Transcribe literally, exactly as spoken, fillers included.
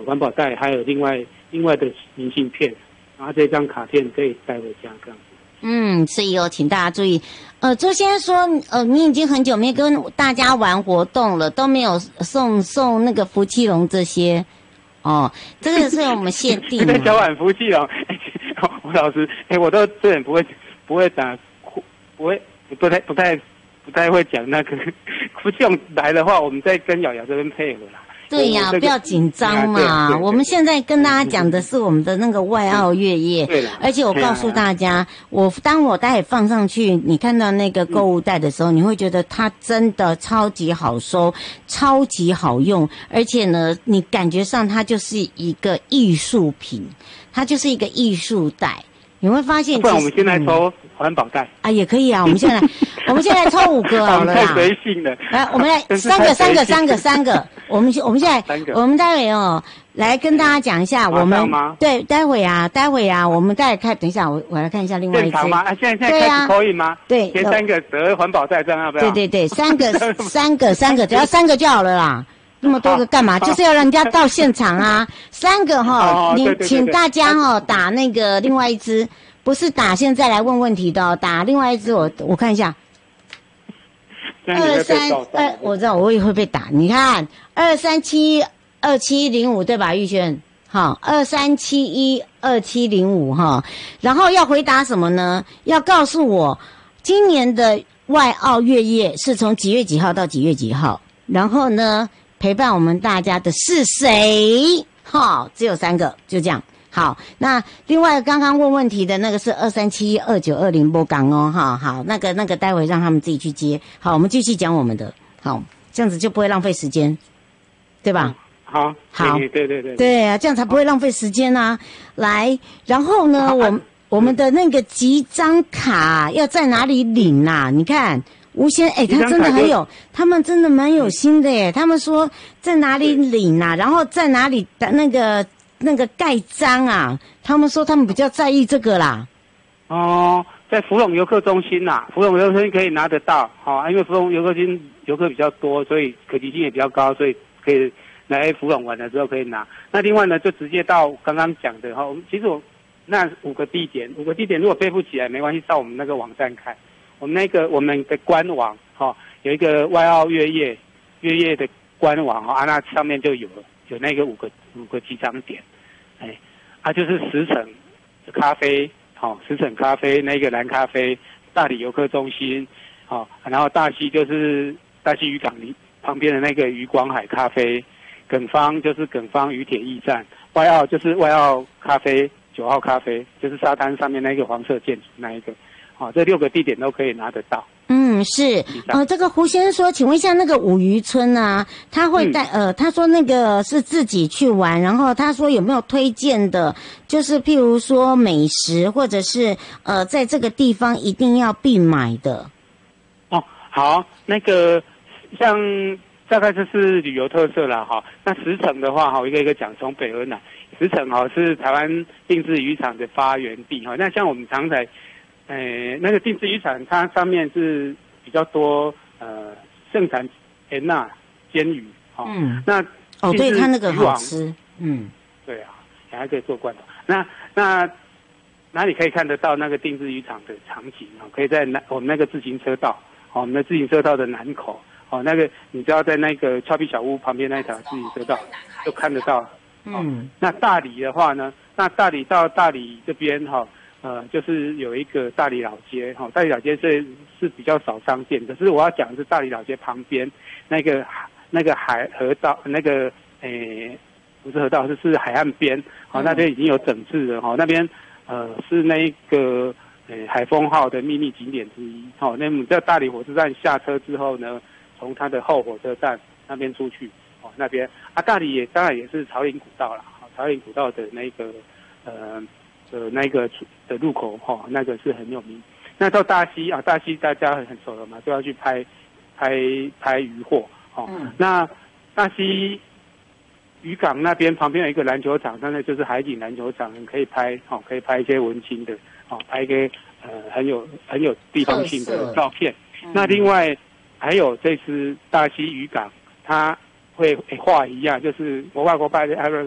环保袋，还有另外另外的明信片，然后这张卡片可以带回家这样子。 嗯，所以哦，请大家注意。呃，周先生说，呃，你已经很久没跟大家玩活动了，都没有送送那个福气龙这些。哦，这个是我们限定的。 小碗福气龙，吴老师，哎、欸，我都这人不会不会打，不会不太不太不太会讲那个福气龙来的话，我们再跟瑶瑶这边配合啦。 对呀、啊，不要紧张嘛、啊对对对。我们现在跟大家讲的是我们的那个外澳月夜， 对了。 而且我告诉大家，我当我待会放上去，你看到那个购物袋的时候，嗯、你会觉得它真的超级好收，超级好用，而且呢，你感觉上它就是一个艺术品，它就是一个艺术袋。你会发现， 不然我们现在抽环保袋、嗯、 啊，也可以啊。我们现在，我们现在抽五个好了啦。 太随性了。 来，我们来三个，三个，三个，三个。我们我们现在，我们待会哦，来跟大家讲一下，我们对，待会啊，待会啊，我们待会看，等一下，我我来看一下另外一只。 正常吗？啊，现在现在开始可以吗？ 对， 前三个折环保袋这样要不要？ 对对对，三个，三个，三个，只要三个就好了啦。那么多个干嘛？就是要让人家到现场啊！三个哈，你请大家哈打那个另外一只，不是打现在来问问题的哦，打另外一只我我看一下。二三二，我知道我也会被打。你看，二三七二七零五对吧？玉轩，好，二三七一二七零五哈。然后要回答什么呢？要告诉我今年的外澳月夜是从几月几号到几月几号？然后呢，陪伴我们大家的是谁？好，只有三个，就这样。好，那另外刚刚问问题的那个是二三七二九二零波港哦，哈，好，那个那个待会让他们自己去接。好，我们继续讲我们的，好，这样子就不会浪费时间，对吧？ 嗯、好， 好， 对对对对， 对啊，这样才不会浪费时间啊。来，然后呢，我们我们的那个集章卡要在哪里领啊？你看。吴先，哎，他真的很有，他们真的蛮有心的耶。他们说在哪里领啊，然后在哪里的那个那个盖章啊，他们说他们比较在意这个啦。 哦，在福隆游客中心呐、啊，福隆游客中心可以拿得到，好、哦，因为福隆游客中心游客比较多，所以可及性也比较高，所以可以来福隆玩的时候可以拿。那另外呢，就直接到刚刚讲的哈，其实我那五个地点，五个地点如果背不起来没关系，到我们那个网站看。我们那个我们的官网哈、哦，有一个外澳月夜月夜的官网哈、哦、啊，那上面就有有那个五个五个集章点，哎，啊就是石城咖啡，好、哦、石城咖啡那个蓝咖啡，大理游客中心，好、哦，然后大溪就是大溪渔港旁边的那个渔光海咖啡，耿方就是耿方渔铁驿站，外澳就是外澳咖啡九号咖啡，就是沙滩上面那个黄色建筑那一个。好，这六个地点都可以拿得到。 嗯，是。呃，这个胡先生说，请问一下，那个五渔村啊，他会带、嗯、呃，他说那个是自己去玩，然后他说有没有推荐的，就是譬如说美食，或者是呃，在这个地方一定要必买的。 哦，好，那个像大概就是旅游特色啦，哈。那石城的话，哈，一个一个讲，从北而南，石城哈是台湾定制渔场的发源地哈。那像我们常在诶，那个定制渔场，它上面是比较多呃盛产甜钠煎鱼，哈、哦。嗯。那哦，对，它那个好吃。嗯。 对啊，还可以做罐头。那那哪里可以看得到那个定制渔场的场景啊？可以在那我们那个自行车道，哦，我们的自行车道的南口，哦，那个你只要在那个俏皮小屋旁边那一条自行车道就看得到。哦、嗯。那大理的话呢？那大理到大理这边哈。哦呃，就是有一个大理老街，哈、哦，大理老街是是比较少商店，可是我要讲的是大理老街旁边那个那个海河道，那个诶不是河道，是是海岸边，好、哦，那边已经有整治了，哈、哦，那边呃是那个诶海丰号的秘密景点之一，好、哦，那么在大理火车站下车之后呢，从它的后火车站那边出去，哦，那边啊大理也当然也是朝林古道啦，好、哦，朝林古道的那个呃。呃，那个的入口哈、哦，那个是很有名。那到大溪啊，大溪大家很熟了嘛，就要去拍拍拍渔获哦、嗯。那大溪渔港那边旁边有一个篮球场，那就是海景篮球场，可以拍哦，可以拍一些文青的哦，拍一些呃很有很有地方性的照片。嗯、那另外还有这次大溪渔港，它会画一样，就是国外国外的